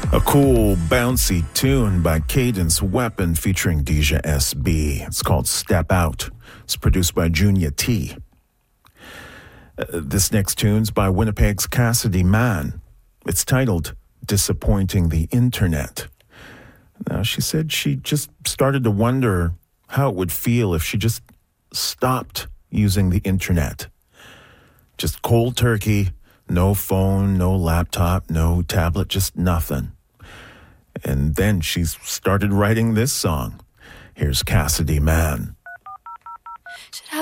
A cool, bouncy tune by Cadence Weapon featuring Deja S.B. It's called Step Out. It's produced by Junior T. This next tune's by Winnipeg's Cassidy Mann. It's titled Disappointing the Internet. Now, she said she just started to wonder how it would feel if she just stopped using the internet. Just cold turkey, no phone, no laptop, no tablet, just nothing. And then she started writing this song. Here's Cassidy Mann.